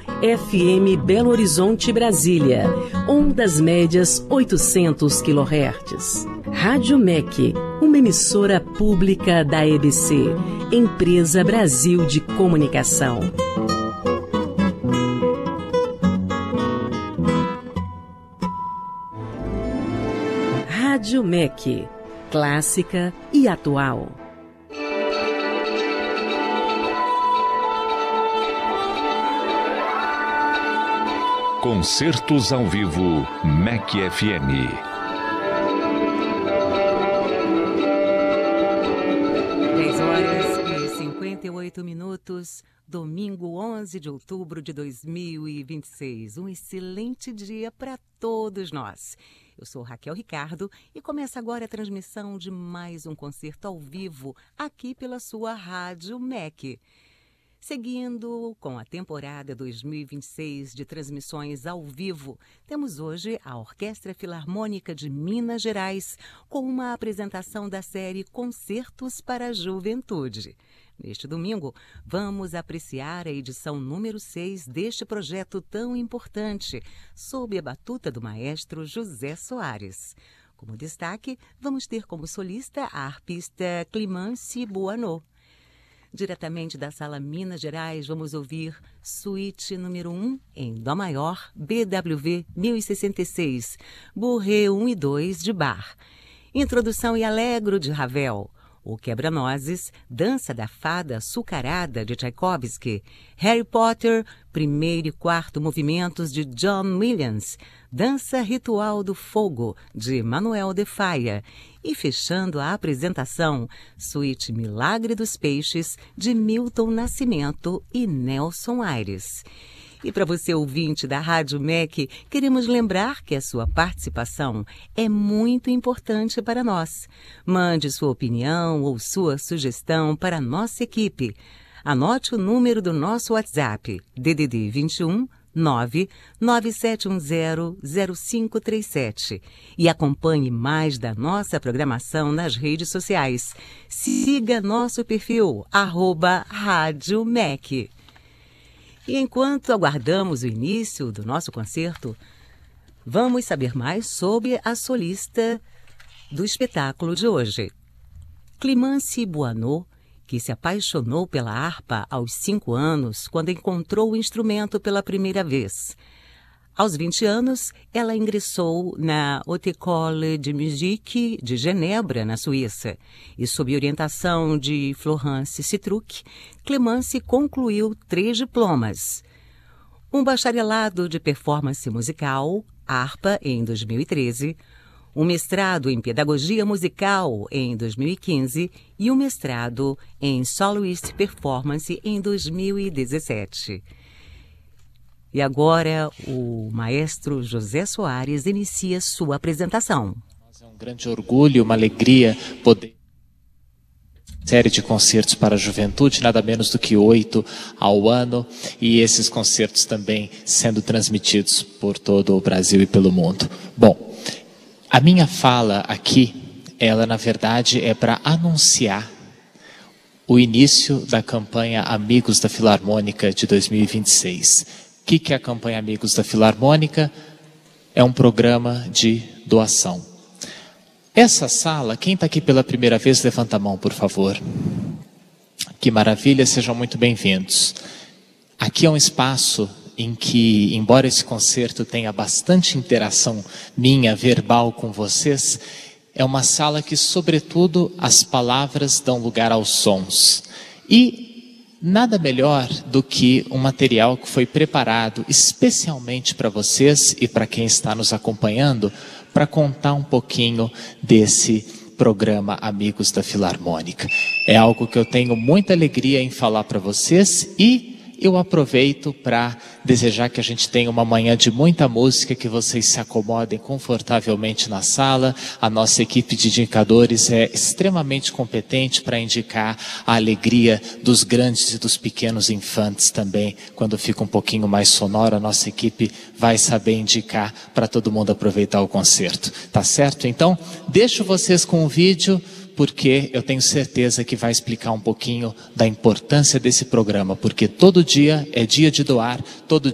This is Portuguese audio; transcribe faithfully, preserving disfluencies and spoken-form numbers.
F M Belo Horizonte, Brasília. Ondas médias oitocentos quilohertz. Rádio M E C, uma emissora pública da E B C, Empresa Brasil de Comunicação. Rádio M E C, clássica e atual. Concertos ao vivo M E C F M. dez horas e cinquenta e oito minutos, domingo onze de outubro de dois mil e vinte e seis. Um excelente dia para todos nós. Eu sou Raquel Ricardo e começa agora a transmissão de mais um concerto ao vivo aqui pela sua Rádio M E C. Seguindo com a temporada dois mil e vinte e seis de transmissões ao vivo, temos hoje a Orquestra Filarmônica de Minas Gerais com uma apresentação da série Concertos para a Juventude. Neste domingo, vamos apreciar a edição número seis deste projeto tão importante, sob a batuta do maestro José Soares. Como destaque, vamos ter como solista a arpista Climence Buanot. Diretamente da Sala Minas Gerais, vamos ouvir Suíte número um em Dó maior, B W V mil e sessenta e seis, Bourrée um e dois de Bach. Introdução e Allegro de Ravel. O Quebra-Nozes, Dança da Fada Açucarada de Tchaikovsky, Harry Potter, primeiro e quarto movimentos de John Williams, Dança Ritual do Fogo de Manuel de Falla e, fechando a apresentação, Suíte Milagre dos Peixes de Milton Nascimento e Nelson Aires. E para você, ouvinte da Rádio M E C, queremos lembrar que a sua participação é muito importante para nós. Mande sua opinião ou sua sugestão para a nossa equipe. Anote o número do nosso WhatsApp, D D D vinte e um, nove nove sete um zero, zero cinco três sete. E acompanhe mais da nossa programação nas redes sociais. Siga nosso perfil, arroba Rádio M E C. E enquanto aguardamos o início do nosso concerto, vamos saber mais sobre a solista do espetáculo de hoje. Climence Buanot, que se apaixonou pela harpa aos cinco anos, quando encontrou o instrumento pela primeira vez. Aos vinte anos, ela ingressou na Haute École de Musique de Genebra, na Suíça, e sob orientação de Florence Citruc, Climence concluiu três diplomas. Um bacharelado de performance musical, harpa, em dois mil e treze, um mestrado em pedagogia musical em dois mil e quinze e um mestrado em soloist performance em dois mil e dezessete. E agora o maestro José Soares inicia sua apresentação. É um grande orgulho, uma alegria poder... série de concertos para a juventude, nada menos do que oito ao ano, e esses concertos também sendo transmitidos por todo o Brasil e pelo mundo. Bom, a minha fala aqui, ela na verdade é para anunciar o início da campanha Amigos da Filarmônica de dois mil e vinte e seis. O que, que é a campanha Amigos da Filarmônica? É um programa de doação. Essa sala, quem está aqui pela primeira vez, levanta a mão, por favor. Que maravilha, sejam muito bem-vindos. Aqui é um espaço em que, embora esse concerto tenha bastante interação minha, verbal, com vocês, é uma sala que, sobretudo, as palavras dão lugar aos sons. E nada melhor do que um material que foi preparado especialmente para vocês e para quem está nos acompanhando, para contar um pouquinho desse programa Amigos da Filarmônica. É algo que eu tenho muita alegria em falar para vocês e eu aproveito para desejar que a gente tenha uma manhã de muita música, que vocês se acomodem confortavelmente na sala. A nossa equipe de indicadores é extremamente competente para indicar a alegria dos grandes e dos pequenos infantes também. Quando fica um pouquinho mais sonoro, a nossa equipe vai saber indicar para todo mundo aproveitar o concerto. Tá certo? Então, deixo vocês com o vídeo, porque eu tenho certeza que vai explicar um pouquinho da importância desse programa, porque todo dia é dia de doar, todo